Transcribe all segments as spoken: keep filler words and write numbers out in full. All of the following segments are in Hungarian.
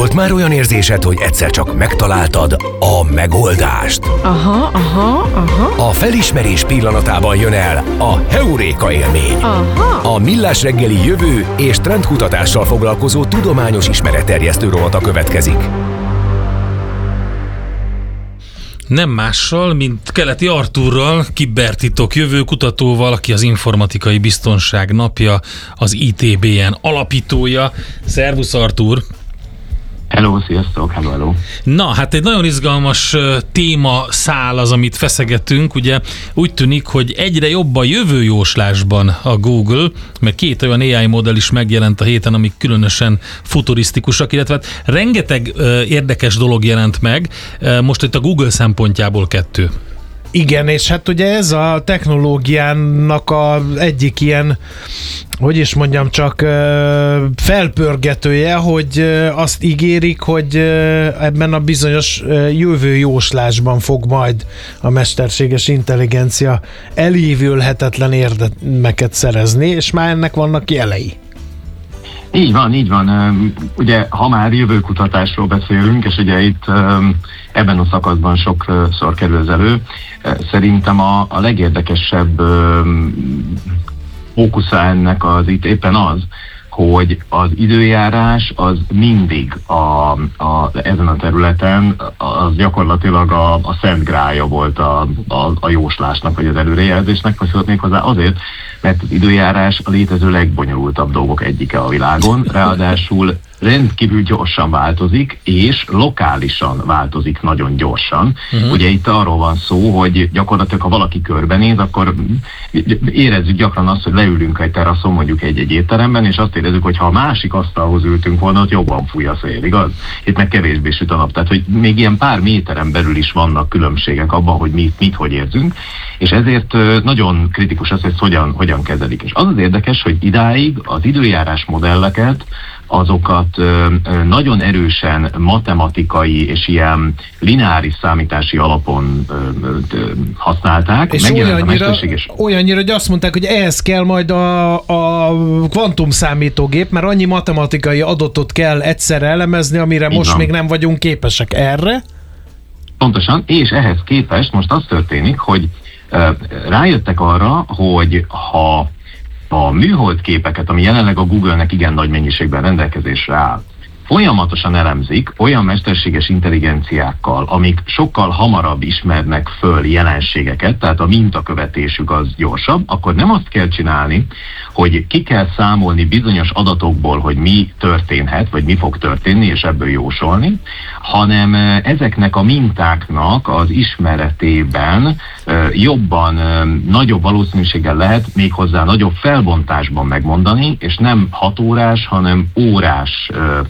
Volt már olyan érzésed, hogy egyszer csak megtaláltad a megoldást? Aha, aha, aha. A felismerés pillanatában jön el a heuréka élmény. Aha. A Millás reggeli jövő és trendkutatással foglalkozó tudományos ismeretterjesztő rovata következik. Nem mással, mint Keleti Artúrral, kibertitok jövőkutatóval, aki az Informatikai Biztonság Napja, az i té bé en alapítója. Szervusz, Artúr! Hello, sziasztok, hello, hello. Na, hát egy nagyon izgalmas téma szál az, amit feszegetünk. Ugye úgy tűnik, hogy egyre jobb a jövőjóslásban a Google, mert két olyan á i modell is megjelent a héten, amik különösen futurisztikusak, illetve hát rengeteg uh, érdekes dolog jelent meg. Uh, most itt a Google szempontjából kettő. Igen, és hát ugye ez a technológiának az egyik ilyen, hogy is mondjam, csak felpörgetője, hogy azt ígérik, hogy ebben a bizonyos jövőjóslásban fog majd a mesterséges intelligencia elévülhetetlen érdemeket szerezni, és már ennek vannak jelei. Így van, így van. Ugye, ha már jövőkutatásról beszélünk, és ugye itt ebben a szakaszban sokszor kerül ez elő, szerintem a, a legérdekesebb fókusza ennek az itt éppen az, hogy az időjárás az mindig a, a, ezen a területen az gyakorlatilag a, a szent grálja volt a, a, a jóslásnak, vagy az előrejelzésnek, vagy még hozzá azért, mert az időjárás a létező legbonyolultabb dolgok egyike a világon, ráadásul rendkívül gyorsan változik, és lokálisan változik nagyon gyorsan. Uh-huh. Ugye itt arról van szó, hogy gyakorlatilag ha valaki körbenéz, akkor érezzük gyakran azt, hogy leülünk egy teraszon, mondjuk egy-egy étteremben, és azt érezzük, hogy ha a másik asztalhoz ültünk volna, ott jobban fúj a szél, igaz? Itt meg kevésbé süt a nap. Tehát, hogy még ilyen pár méteren belül is vannak különbségek abban, hogy mit, mit hogy érzünk, és ezért nagyon kritikus az, hogy ezt hogyan, hogyan kezelik. És az az érdekes, hogy idáig az időjárás modelleket azokat ö, ö, nagyon erősen matematikai és ilyen lineáris számítási alapon ö, ö, használták. És olyannyira, mesterséges... olyannyira, hogy azt mondták, hogy ehhez kell majd a, a kvantum számítógép, mert annyi matematikai adatot kell egyszerre elemezni, amire Így most van. Még nem vagyunk képesek erre. Pontosan, és ehhez képest most az történik, hogy ö, rájöttek arra, hogy ha a műhold képeket, ami jelenleg a Google-nek igen nagy mennyiségben rendelkezésre áll, folyamatosan elemzik olyan mesterséges intelligenciákkal, amik sokkal hamarabb ismernek föl jelenségeket, tehát a mintakövetésük az gyorsabb, akkor nem azt kell csinálni, hogy ki kell számolni bizonyos adatokból, hogy mi történhet, vagy mi fog történni, és ebből jósolni, hanem ezeknek a mintáknak az ismeretében jobban, nagyobb valószínűséggel lehet méghozzá nagyobb felbontásban megmondani, és nem hat órás, hanem órás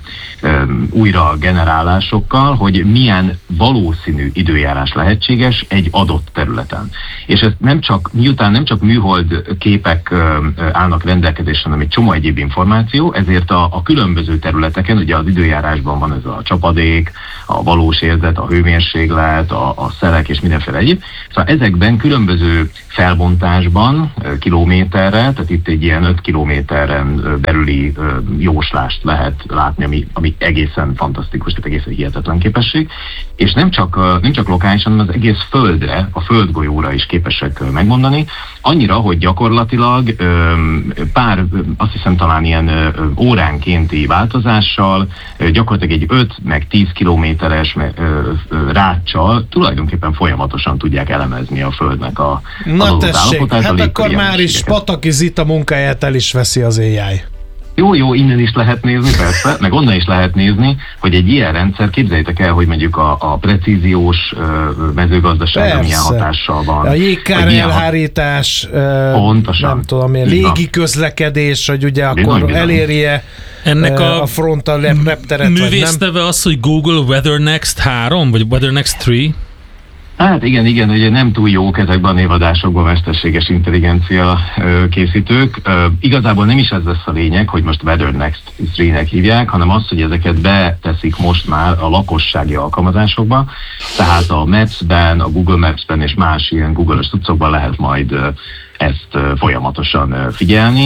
újra generálásokkal, hogy milyen valószínű időjárás lehetséges egy adott területen. És ez nem csak, miután nem csak műhold képek állnak rendelkezésre, hanem egy csomó egyéb információ, ezért a, a különböző területeken, ugye az időjárásban van ez a csapadék, a valós érzet, a hőmérséklet, a, a szelek és mindenféle egyéb. Szóval ezekben különböző felbontásban, kilométerre, tehát itt egy ilyen öt kilométeren belüli jóslást lehet látni, ami, ami egészen fantasztikus, tehát egészen hihetetlen képesség, és nem csak, nem csak lokálisan, hanem az egész Földre, a Földgolyóra is képesek megmondani, annyira, hogy gyakorlatilag pár, azt hiszem talán ilyen óránkénti változással, gyakorlatilag egy öt meg tíz kilométeres ráccsal tulajdonképpen folyamatosan tudják elemezni a Földnek a Na tessék, hát akkor már is Pataki Zita munkáját el is veszi az á i. Jó, jó, innen is lehet nézni, persze, meg onnan is lehet nézni, hogy egy ilyen rendszer, képzeljétek el, hogy mondjuk a, a precíziós mezőgazdaságra milyen hatással van. A jégkár elhárítás, nem tudom én, légi közlekedés, hogy ugye akkor bizony, bizony. elérje ennek a, a frontal repteret, művészteve az, hogy Google WeatherNext három, vagy WeatherNext három? Hát igen, igen, ugye nem túl jók ezekben a névadásokban mesterséges intelligencia ö, készítők. Ö, igazából nem is ez lesz a lényeg, hogy most WeatherNext három-nek hívják, hanem az, hogy ezeket beteszik most már a lakossági alkalmazásokba. Tehát a Maps-ben, a Google Maps-ben és más ilyen Google-os cuccokban lehet majd ö, ezt ö, folyamatosan ö, figyelni,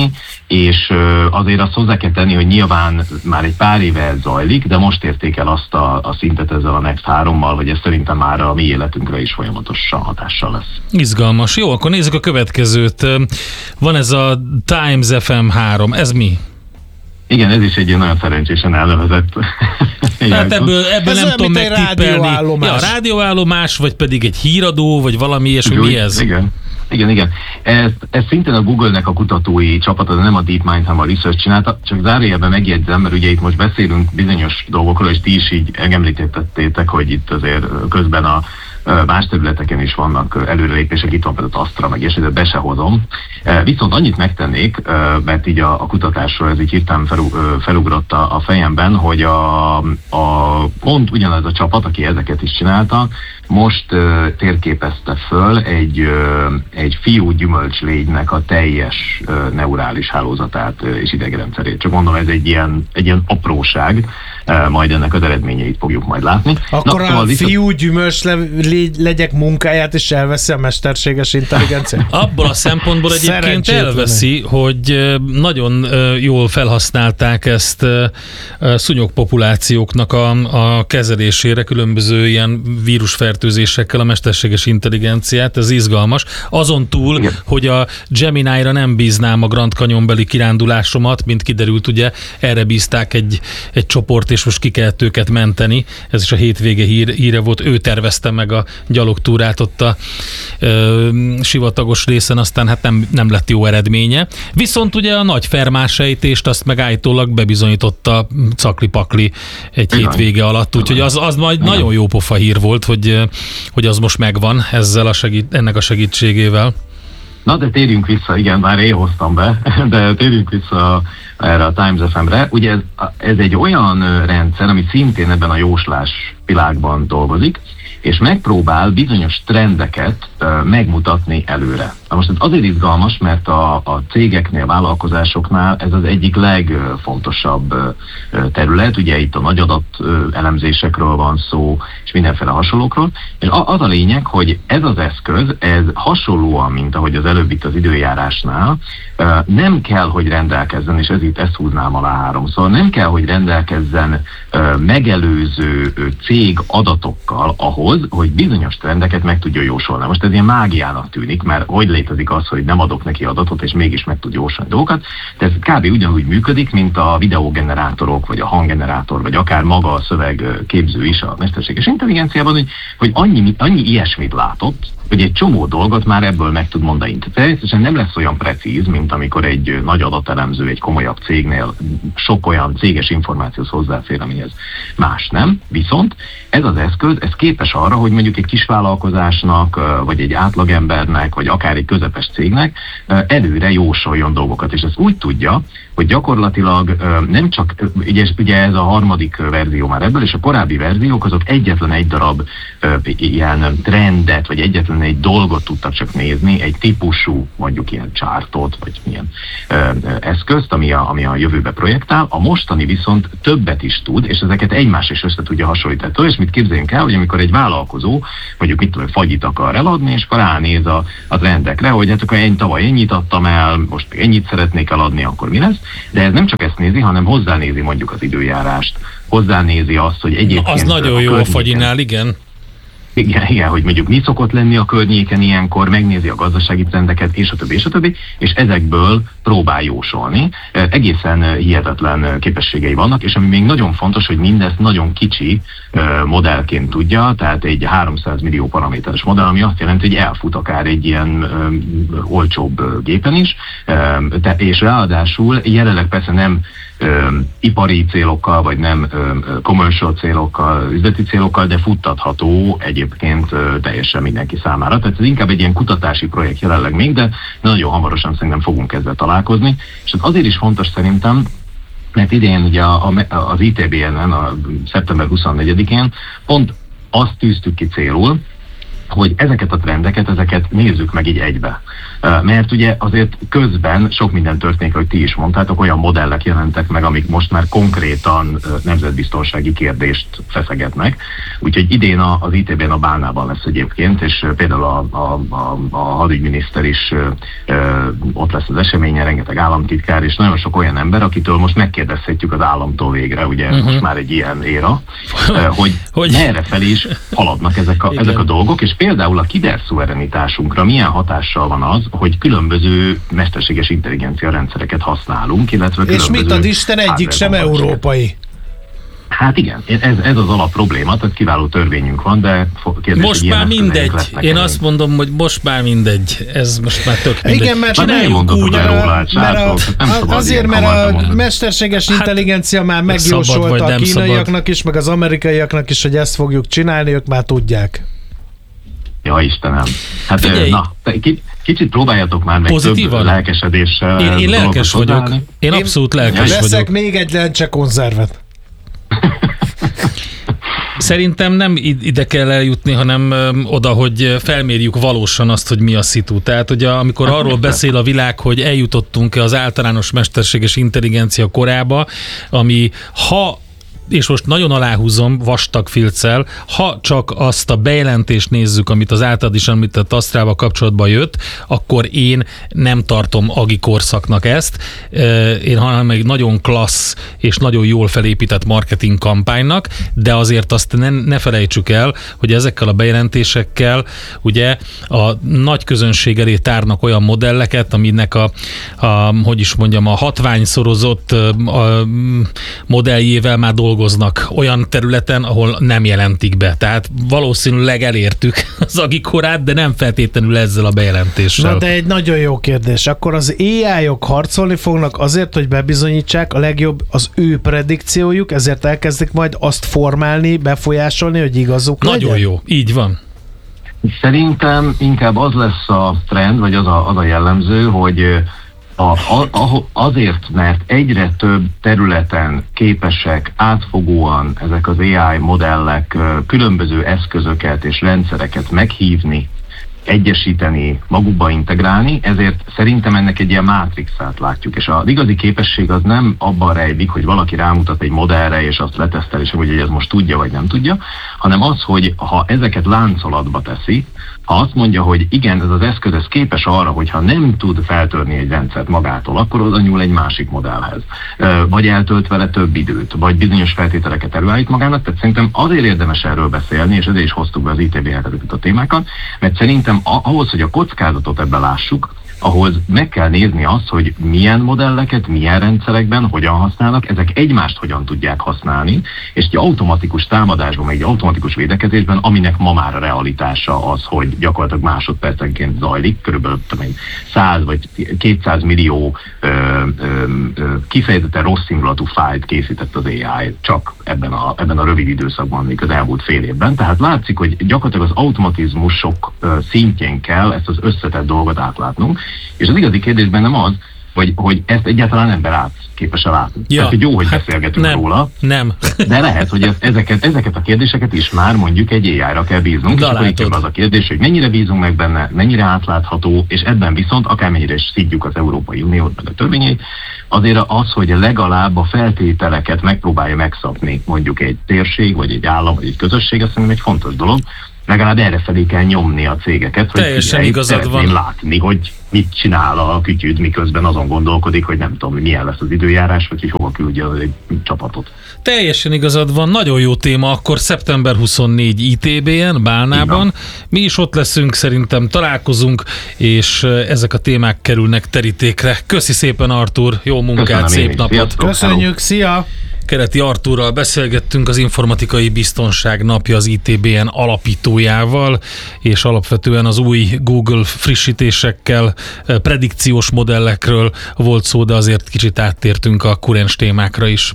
és azért azt hozzá kell tenni, hogy nyilván már egy pár éve ez zajlik, de most érték el azt a, a szintet ezzel a Next hárommal, hogy ez szerintem már a mi életünkre is folyamatosan hatással lesz. Izgalmas. Jó, akkor nézzük a következőt. Van ez a Times ef em három, ez mi? Igen, ez is egy nagyon szerencsésen elnevezett. Hát ebből, ebből nem tudom megtippelni. Rádióállomás. Ja, rádióállomás, vagy pedig egy híradó, vagy valami ilyesmi, mi ez? Igen. Igen, igen. Ez, ez szintén a Google-nek a kutatói csapata, de nem a DeepMind, hanem a Research csinálta. Csak zárójelben megjegyzem, mert ugye itt most beszélünk bizonyos dolgokról, és ti is így említettétek, hogy itt azért közben a más területeken is vannak előrelépések, itt van például Astra, meg és ezért be se hozom. Viszont annyit megtennék, mert így a, a kutatásról ez így hirtelen felugrott a, a fejemben, hogy a, a pont ugyanaz a csapat, aki ezeket is csinálta, most uh, térképezte föl egy, uh, egy fiú gyümölcslégynek a teljes uh, neurális hálózatát uh, és idegrendszerét. Csak mondom, ez egy ilyen, egy ilyen apróság, uh, majd ennek az eredményeit fogjuk majd látni. Akkor Na, a szóval fiú gyümölcslegyek munkáját is elveszi a mesterséges intelligencia? Abból a szempontból egyébként elveszi, hogy nagyon jól felhasználták ezt szúnyogpopulációknak a, a kezelésére, különböző ilyen vírusfertőzésekkel a mesterséges intelligenciát, ez izgalmas. Azon túl, igen, hogy a Gemini-ra nem bíznám a Grand Canyon-beli kirándulásomat, mint kiderült, ugye erre bízták egy, egy csoport, és most ki kellett őket menteni. Ez is a hétvége hír, híre volt, ő tervezte meg a gyalogtúrát ott a ö, sivatagos részen, aztán hát nem, nem lett jó eredménye. Viszont ugye a nagy fermásejtést azt meg állítólag bebizonyította Cakli-Pakli egy igen, hétvége alatt, úgyhogy az, az majd igen, nagyon jó pofa hír volt, hogy, hogy az most megvan ezzel a segít, ennek a segítségével. Na, de térjünk vissza, igen, már én hoztam be, de térjünk vissza erre a Times ef em-re. Ugye ez, ez egy olyan rendszer, ami szintén ebben a jóslás világban dolgozik, és megpróbál bizonyos trendeket uh, megmutatni előre. Na most ez azért izgalmas, mert a, a cégeknél, vállalkozásoknál ez az egyik legfontosabb uh, terület, ugye itt a nagy adat uh, elemzésekről van szó, és mindenféle hasonlókról, és az a lényeg, hogy ez az eszköz, ez hasonlóan, mint ahogy az előbb itt az időjárásnál, uh, nem kell, hogy rendelkezzen, és ez itt ezt húznám alá három, szóval nem kell, hogy rendelkezzen uh, megelőző uh, cég adatokkal ahhoz, hogy bizonyos trendeket meg tudja jósolni. Most ez ilyen mágiának tűnik, mert hogy létezik az, hogy nem adok neki adatot, és mégis meg tud jósolni dolgokat, de ez kb. Ugyanúgy működik, mint a videógenerátorok, vagy a hanggenerátor, vagy akár maga a szövegképző is a mesterséges intelligenciában, hogy, hogy annyi, annyi ilyesmit látott, hogy egy csomó dolgot már ebből meg tud mondani. Természetesen nem lesz olyan precíz, mint amikor egy nagy adatelemző egy komolyabb cégnél sok olyan céges információhoz hozzáfér, amihez más nem. Viszont ez az eszköz, ez képes arra, hogy mondjuk egy kisvállalkozásnak, vagy egy átlagembernek, vagy akár egy közepes cégnek előre jósoljon dolgokat. És ez úgy tudja, hogy gyakorlatilag nem csak, ugye, ugye ez a harmadik verzió már ebből, és a korábbi verziók azok egyetlen egy darab ilyen trendet, vagy egyetlen egy dolgot tudtak csak nézni, egy típusú, mondjuk ilyen chartot, vagy milyen eszközt, ami a, ami a jövőbe projektál. A mostani viszont többet is tud, és ezeket egymás is össze tudja hasonlítani. És mit képzeljünk el, hogy amikor egy vállalkozó, mondjuk mit tudom, fagyit akar eladni, és akkor ránéz a, a trendekre, hogy hát akkor én tavaly ennyit adtam el, most még ennyit szeretnék eladni, akkor mi lesz? De ez nem csak ezt nézi, hanem hozzánézi mondjuk az időjárást, hozzánézi azt, hogy egyébként... Az nagyon jó a fagyinál, igen. Igen, igen, hogy mondjuk mi szokott lenni a környéken ilyenkor, megnézi a gazdasági trendeket, és a többi, és a többi, és ezekből próbál jósolni. Egészen hihetetlen képességei vannak, és ami még nagyon fontos, hogy mindezt nagyon kicsi modellként tudja, tehát egy háromszáz millió paraméteres modell, ami azt jelenti, hogy elfut akár egy ilyen olcsóbb gépen is, és ráadásul jelenleg persze nem ipari célokkal, vagy nem commercial célokkal, üzleti célokkal, de futtatható egyébként teljesen mindenki számára. Tehát ez inkább egy ilyen kutatási projekt jelenleg még, de nagyon hamarosan szerintem fogunk ezzel találkozni. És ez azért is fontos szerintem, mert idén ugye az i té bé en-en, a szeptember huszonnegyedikén pont azt tűztük ki célul, hogy ezeket a trendeket, ezeket nézzük meg így egybe. Mert ugye azért közben sok minden történik, hogy ti is mondtátok, olyan modellek jelentek meg, amik most már konkrétan nemzetbiztonsági kérdést feszegetnek. Úgyhogy idén az í té bén a Bálnában lesz egyébként, és például a, a, a, a hadügyminiszter is ott lesz az eseményen, rengeteg államtitkár, és nagyon sok olyan ember, akitől most megkérdezhetjük az államtól végre, ugye uh-huh. most már egy ilyen éra, hogy, hogy merre felé is haladnak ezek a, ezek a dolgok, és például a kiberszuverenitásunkra milyen hatással van az, hogy különböző mesterséges intelligencia rendszereket használunk, illetve és mit ad Isten, egyik sem európai. Hát igen, ez, ez az alap probléma, tehát kiváló törvényünk van, de kérdés, most már mindegy. Én azt mondom, hogy most már mindegy. Ez most már tök mindegy. Igen, mert csináljuk úgy, mert a, mert a, azért, mert a mesterséges intelligencia már megjósolta a kínaiaknak is, meg az amerikaiaknak is, hogy ezt fogjuk csinálni, ők már tudják. Ja, Istenem. Hát Figyelj. na, kicsit próbáljatok már meg pozitívan. Több lelkesedéssel. Én, én lelkes vagyok. Én, én abszolút lelkes veszek vagyok. Veszek még egy lencse konzervet. Szerintem nem ide kell eljutni, hanem oda, hogy felmérjük valósan azt, hogy mi a szitu. Tehát, hogy amikor arról beszél a világ, hogy eljutottunk az általános mesterséges intelligencia korába, ami ha és most nagyon aláhúzom vastag filccel, ha csak azt a bejelentést nézzük, amit az általad is említett Asztrával kapcsolatban jött, akkor én nem tartom agi korszaknak ezt, én hanem egy nagyon klassz és nagyon jól felépített marketing kampánynak, de azért azt ne, ne felejtsük el, hogy ezekkel a bejelentésekkel ugye a nagy közönség elé tárnak olyan modelleket, aminek a, a hogy is mondjam, a hatványszorozott a modelljével már dolgoznak olyan területen, ahol nem jelentik be. Tehát valószínűleg elértük az agi korát, de nem feltétlenül ezzel a bejelentéssel. Na de egy nagyon jó kérdés. Akkor az á í-ok harcolni fognak azért, hogy bebizonyítsák a legjobb az ő predikciójuk, ezért elkezdik majd azt formálni, befolyásolni, hogy igazuk nagyon legyen? Jó, így van. Szerintem inkább az lesz a trend, vagy az a, az a jellemző, hogy A, a, azért, mert egyre több területen képesek átfogóan ezek az á i modellek különböző eszközöket és rendszereket meghívni, egyesíteni, magukba integrálni, ezért szerintem ennek egy ilyen mátrixát látjuk, és az igazi képesség az nem abban rejlik, hogy valaki rámutat egy modellre, és azt letesztel, és hogy ez most tudja, vagy nem tudja, hanem az, hogy ha ezeket láncolatba teszi, ha azt mondja, hogy igen, ez az eszköz ez képes arra, hogyha nem tud feltörni egy rendszert magától, akkor oda nyúl egy másik modellhez. Vagy eltölt vele több időt, vagy bizonyos feltételeket előállít magának, tehát szerintem azért érdemes erről beszélni, és ezért is hoztuk be az í té bé a témákat, mert szerintem ahhoz, hogy a kockázatot ebben lássuk, ahhoz meg kell nézni azt, hogy milyen modelleket, milyen rendszerekben, hogyan használnak, ezek egymást hogyan tudják használni, és egy automatikus támadásban, meg egy automatikus védekezésben, aminek ma már a realitása az, hogy gyakorlatilag másodpercenként zajlik, körülbelül száz vagy kétszáz millió ö, ö, ö, kifejezetten rossz indulatú fájlt készített az á i csak ebben a, ebben a rövid időszakban, még az elmúlt fél évben. Tehát látszik, hogy gyakorlatilag az automatizmusok ö, szintjén kell ezt az összetett dolgot átlátnunk, és az igazi kérdés bennem az, hogy, hogy ezt egyáltalán ember át képes-e látni. Ja, tehát, hogy jó, hogy hát beszélgetünk nem, róla, nem. de lehet, hogy ezt, ezeket, ezeket a kérdéseket is már mondjuk egy á i-ra kell bíznunk, de és akkor itt az a kérdés, hogy mennyire bízunk meg benne, mennyire átlátható, és ebben viszont akármennyire is szidjuk az Európai Uniót, meg a törvényeit, azért az, hogy legalább a feltételeket megpróbálja megszabni mondjuk egy térség, vagy egy állam, vagy egy közösség, azt szerintem egy fontos dolog, legalább errefelé kell nyomni a cégeket, hogy teljesen igazad van. Látni, hogy mit csinál a kütyűd, miközben azon gondolkodik, hogy nem tudom, milyen lesz az időjárás, vagy hogy hova küldje egy csapatot. Teljesen igazad van, nagyon jó téma, akkor szeptember huszonnégy í té bén, Bálnában. Mi is ott leszünk, szerintem találkozunk, és ezek a témák kerülnek terítékre. Köszi szépen, Artúr, jó munkát, köszönöm, szép napot! Sziasztok, köszönjük, hello. Szia! Kereti Artúrral beszélgettünk, az Informatikai Biztonság Napja az í té bé en alapítójával, és alapvetően az új Google frissítésekkel, predikciós modellekről volt szó, de azért kicsit áttértünk a kurens témákra is.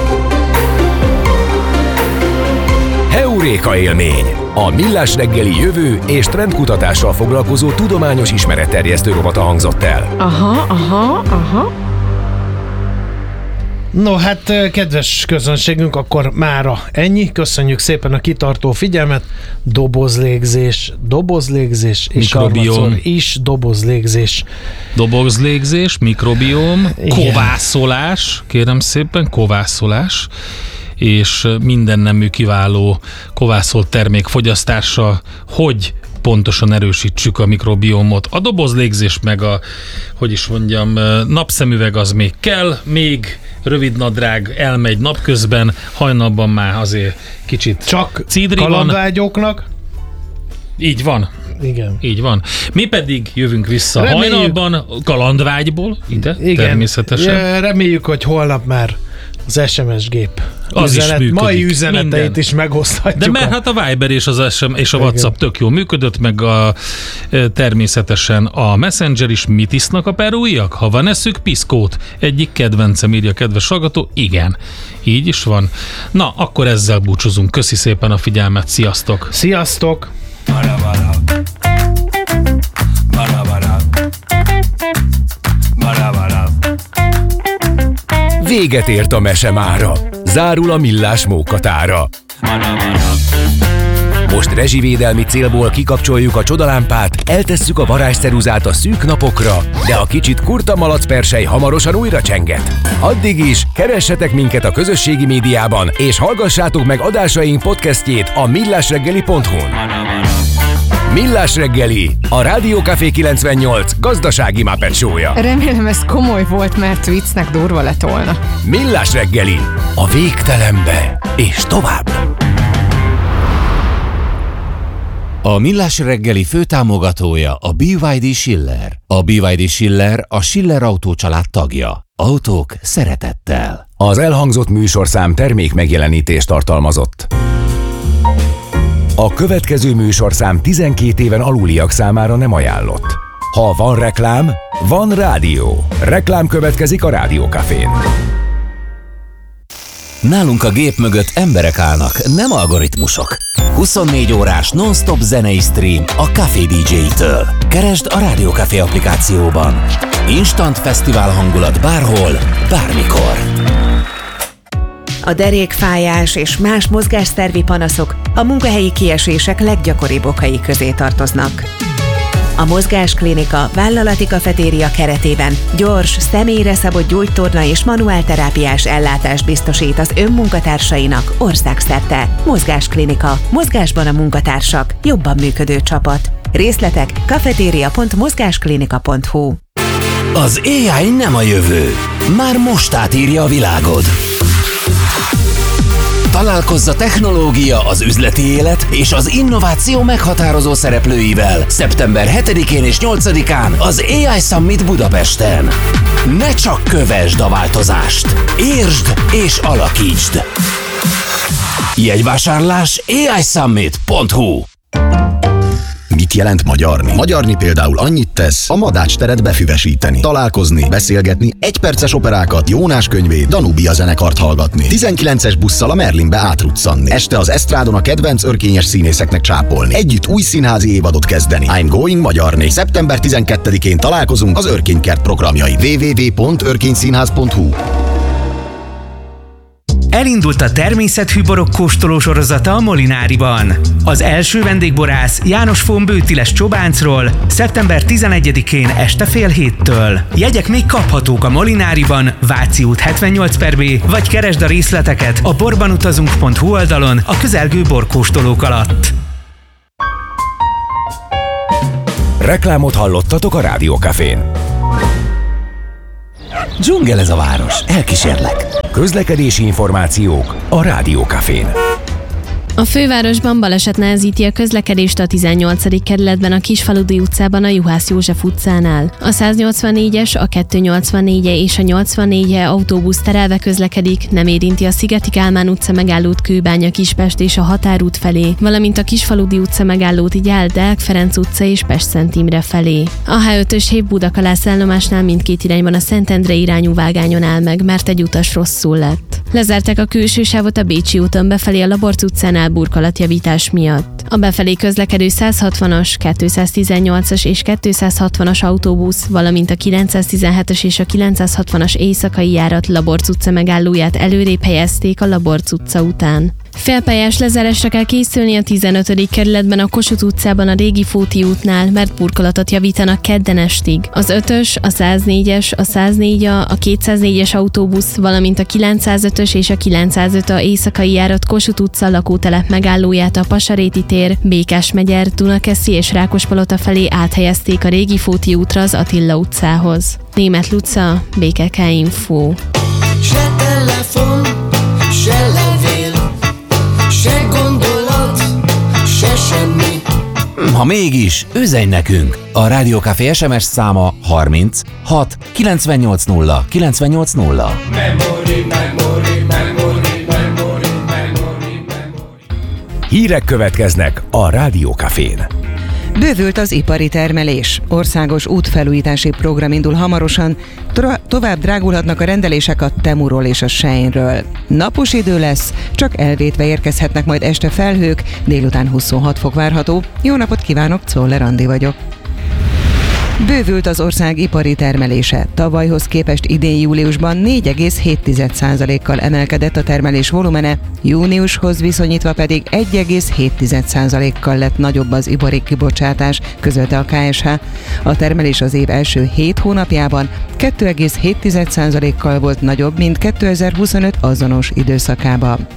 Heuréka élmény, a Millás reggeli jövő és trendkutatással foglalkozó tudományos ismeretterjesztő rovata hangzott el. Aha, aha, aha. No, hát kedves közönségünk, akkor mára ennyi. Köszönjük szépen a kitartó figyelmet. Dobozlégzés, dobozlégzés, és harmadszor is dobozlégzés. Dobozlégzés, mikrobióm, igen. Kovászolás, kérem szépen, kovászolás, és minden nemű kiváló kovászolt termék fogyasztása, hogy pontosan erősítsük a mikrobiomot. A dobozlégzés meg a, hogy is mondjam, napszemüveg az még kell, még rövidnadrág elmegy napközben, hajnalban már azért kicsit csak cidri van. Kalandvágyóknak. Így van. Igen. Így van. Mi pedig jövünk vissza reméljük, hajnalban kalandvágyból, ide igen, természetesen. Reméljük, hogy holnap már az es em es gép az üzenet, is mai üzeneteit minden. Is megoszthatjuk. De mert hát a Viber és az es em és a WhatsApp tök jól működött, meg a, természetesen a Messenger is. Mit isznak a perúiak? Ha van eszük, piszkót. Egyik kedvencem, írja a kedves hallgató. Igen, így is van. Na, akkor ezzel búcsúzunk. Köszi szépen a figyelmet. Sziasztok! Sziasztok! Véget ért a mese mára. Zárul a Millás mókatára. Most rezsivédelmi célból kikapcsoljuk a csodalámpát, eltesszük a varázsceruzát a szűk napokra, de a kicsit kurta malacpersely hamarosan újra csenget. Addig is keressetek minket a közösségi médiában, és hallgassátok meg adásaink podcastjét a millásreggeli pont hu-n. Millás reggeli, a Rádió Café kilencvennyolc gazdasági Muppet show-ja. Remélem ez komoly volt, mert viccnek durva lett volna. Millás reggeli, a végtelenbe és tovább. A Millás reggeli főtámogatója a bé vé dé Schiller. A bé vé dé Schiller a Schiller Autó család tagja. Autók szeretettel. Az elhangzott műsorszám termék megjelenítést tartalmazott. A következő műsorszám tizenkét éven aluliak számára nem ajánlott. Ha van reklám, van rádió. Reklám következik a Rádió Cafén. Nálunk a gép mögött emberek állnak, nem algoritmusok. huszonnégy órás non-stop zenei stream a Café dé dzsé-től. Keresd a Rádió Café applikációban. Instant fesztivál hangulat bárhol, bármikor. A derékfájás és más mozgásszervi panaszok a munkahelyi kiesések leggyakoribb okai közé tartoznak. A Mozgásklinika vállalati kafetéria keretében gyors, személyre szabott gyógytorna és manuálterápiás ellátást biztosít az önmunkatársainak országszerte. Mozgásklinika. Mozgásban a munkatársak. Jobban működő csapat. Részletek kafetéria pont mozgásklinika pont hu. Az á i nem a jövő. Már most átírja a világod. Találkozz a technológia, az üzleti élet és az innováció meghatározó szereplőivel szeptember hetedikén és nyolcadikán az á i Summit Budapesten. Ne csak kövesd a változást, értsd és alakítsd! Jegyvásárlás á i summit pont hu. Mit jelent magyarni? Magyarni például annyit tesz, a Madács teret befüvesíteni, találkozni, beszélgetni, egyperces operákat, Jónás könyvét, Danubia zenekart hallgatni, tizenkilences busszal a Merlinbe átruccanni, este az esztrádon a kedvenc örkényes színészeknek csápolni, együtt új színházi évadot kezdeni. I'm going magyarni. szeptember tizenkettedikén találkozunk az Örkénykert programjai. double-u double-u double-u pont örkényszínház pont hu. Elindult a természetfű borok kóstoló sorozata a Molináriban. Az első vendégborász János von Bőtiles Csobáncról szeptember tizenegyedikén este fél héttől. Jegyek még kaphatók a Molináriban, Váci út hetvennyolc per B, vagy keresd a részleteket a borbanutazunk pont hu oldalon a közelgő borkóstolók alatt. Reklámot hallottatok a Rádió Cafén. Dzsungel ez a város, elkísérlek. Közlekedési információk a Rádió Cafén. A fővárosban baleset nehezíti a közlekedést a tizennyolcadik kerületben a Kisfaludy utcában a Juhász József utcánál. A száznyolcvannégyes, a kétszáznyolcvannégy és a nyolcvannégy autóbusz terelve közlekedik, nem érinti a Szigeti Kálmán utca megállót Kőbánya Kispest és a Határút felé, valamint a Kisfaludy utca megállót Igyál, Deák Ferenc utca és Pest-Szent Imre felé. A há ötös hév Budakalász állomásnál mindkét irányban a Szentendre irányú vágányon áll meg, mert egy utas rosszul lett. Lezárták a külső sávot a Bécsi úton befelé a Laborc utcánál minimál burkolatjavítás miatt. A befelé közlekedő száz hatvanas, kétszáztizennyolcas és kétszázhatvanas autóbusz, valamint a kilencszáztizenhetes és a kilencszázhatvanas éjszakai járat Laborc utca megállóját előrébb helyezték a Laborc utca után. Félpályás lezárásra kell készülni a tizenötödik kerületben a Kossuth utcában a Régi Fóti útnál, mert burkolatot javítanak kedden estig. Az ötös, a száznégyes, a száznégy A, a kétszáznégyes autóbusz, valamint a kilencszázötös és a kilencszázöt A éjszakai járat Kossuth utca lakótelep megállóját a Pasaréti tér, Békásmegyer, Dunakeszi és Rákospalota felé áthelyezték a Régi Fóti útra az Attila utcához. Németh Luca, bé ká ká Info. Se telefon, se levél, se gondolat, se semmi. Ha mégis, üzenj nekünk! A Rádió Café es em es száma harminc hat kilencvennyolc nulla kilencvennyolc nulla. Memory, memory, memory, memory, memory, memory. Hírek következnek a Rádió Cafén. Bővült az ipari termelés. Országos útfelújítási program indul hamarosan, Tra- tovább drágulhatnak a rendelések a Temuról és a Seinről. Napos idő lesz, csak elvétve érkezhetnek majd este felhők, délután huszonhat fok várható. Jó napot kívánok, Czoller Andi vagyok. Bővült az ország ipari termelése. Tavalyhoz képest idén júliusban négy egész hét százalékkal emelkedett a termelés volumene, júniushoz viszonyítva pedig egy egész hét százalékkal lett nagyobb az ipari kibocsátás, közölte a ká es há. A termelés az év első hét hónapjában két egész hét százalékkal volt nagyobb, mint kétezer-huszonöt azonos időszakában.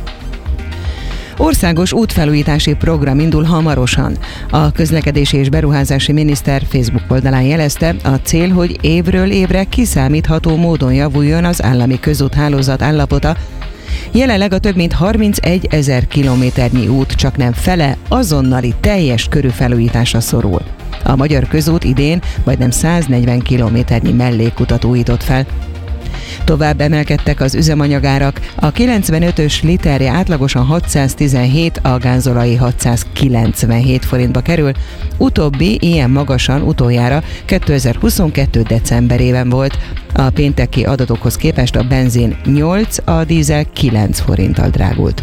Országos útfelújítási program indul hamarosan. A közlekedési és beruházási miniszter Facebook oldalán jelezte, a cél, hogy évről évre kiszámítható módon javuljon az állami közúthálózat állapota. Jelenleg a több mint harmincegy ezer kilométernyi út csak nem fele azonnali teljes körű felújításra szorul. A magyar közút idén majdnem száznegyven kilométernyi mellékutat újított fel. Tovább emelkedtek az üzemanyagárak, a kilencvenötös literje átlagosan hatszáztizenhét, a gázolai hatszázkilencvenhét forintba kerül, utóbbi ilyen magasan utoljára kétezer-huszonkettő decemberében volt. A pénteki adatokhoz képest a benzin nyolc, a dízel kilenc forinttal drágult.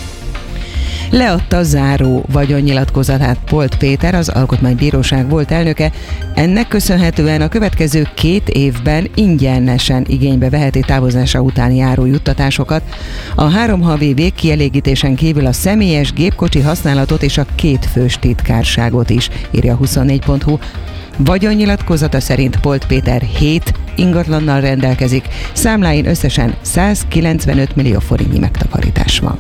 Leadta záró vagyonnyilatkozatát Polt Péter, az Alkotmánybíróság volt elnöke. Ennek köszönhetően a következő két évben ingyenesen igénybe veheti távozása után járó juttatásokat. A három havi végkielégítésen kívül a személyes gépkocsi használatot és a kétfős titkárságot is, írja a huszonnégy pont hu. Vagyonnyilatkozata szerint Polt Péter hét ingatlannal rendelkezik, számláin összesen százkilencvenöt millió forintnyi megtakarítás van.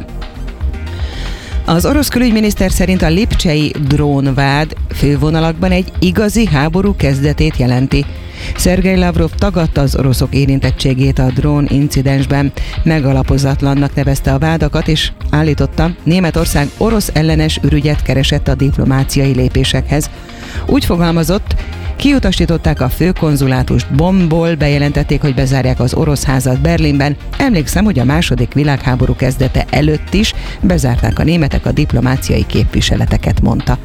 Az orosz külügyminiszter szerint a lipcsei drónvád fővonalakban egy igazi háború kezdetét jelenti. Szergej Lavrov tagadta az oroszok érintettségét a drón incidensben, megalapozatlannak nevezte a vádakat, és állította, Németország orosz ellenes ürügyet keresett a diplomáciai lépésekhez. Úgy fogalmazott, kiutasították a főkonzulátust Bonnból, bejelentették, hogy bezárják az orosz házat Berlinben. Emlékszem, hogy a második világháború kezdete előtt is bezárták a németek a diplomáciai képviseleteket, mondta.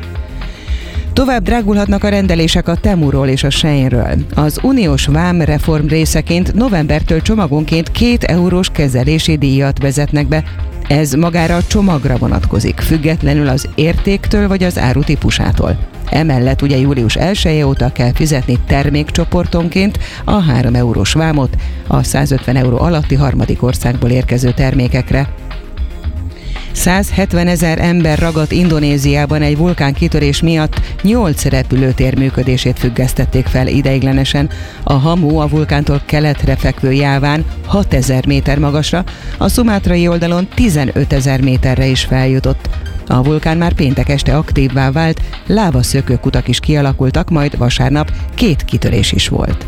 Tovább drágulhatnak a rendelések a Temuról és a Seinről. Az uniós vámreform részeként novembertől csomagonként két eurós kezelési díjat vezetnek be. Ez magára a csomagra vonatkozik, függetlenül az értéktől vagy az áru típusától. Emellett ugye július elseje óta kell fizetni termékcsoportonként a három eurós vámot a százötven euró alatti harmadik országból érkező termékekre. százhetvenezer ember ragadt Indonéziában egy vulkánkitörés miatt, nyolc repülőtér működését függesztették fel ideiglenesen. A hamu a vulkántól keletre fekvő jáván hatezer méter magasra, a szumátrai oldalon tizenötezer méterre is feljutott. A vulkán már péntek este aktívvá vált, lávaszökőkutak is kialakultak, majd vasárnap két kitörés is volt.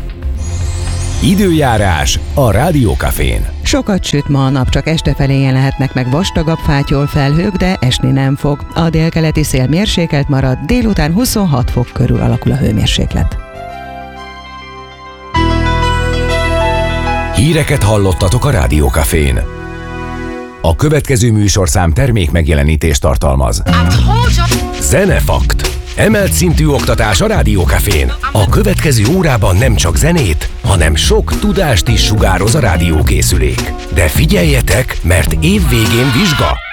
Időjárás a Rádió Cafén. Sokat süt ma a nap, csak este felé jelenhetnek meg vastagabb fátyol felhők, de esni nem fog. A délkeleti szél mérsékelt marad, délután huszonhat fok körül alakul a hőmérséklet. Híreket hallottatok a Rádió Cafén. A következő műsorszám termék megjelenítést tartalmaz. Zenefakt. Emelt szintű oktatás a Rádió Cafén. A következő órában nem csak zenét, hanem sok tudást is sugároz a rádiókészülék. De figyeljetek, mert év végén vizsga.